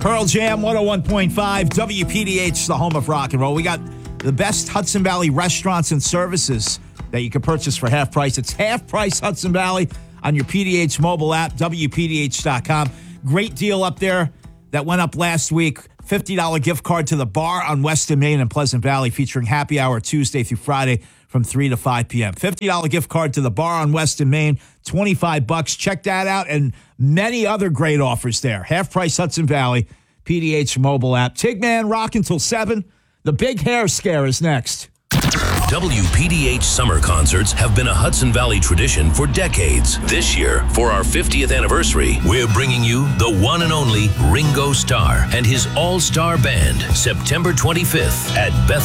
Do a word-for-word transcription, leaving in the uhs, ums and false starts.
Pearl Jam, one oh one point five, W P D H, the home of rock and roll. We got the best Hudson Valley restaurants and services that you can purchase for half price. It's half price Hudson Valley on your P D H mobile app, W P D H dot com. Great deal up there that went up last week. fifty dollars gift card to the bar on Weston Main in Pleasant Valley, featuring happy hour Tuesday through Friday from three to five p.m. fifty dollars gift card to the bar on Weston Main, twenty-five bucks. Check that out, and many other great offers there. Half price Hudson Valley, P D H mobile app. Tigman, rock until seven. The big hair scare is next. W P D H summer concerts have been a Hudson Valley tradition for decades. This year, for our fiftieth anniversary, we're bringing you the one and only Ringo Starr and his all-star band, September twenty-fifth at Bethel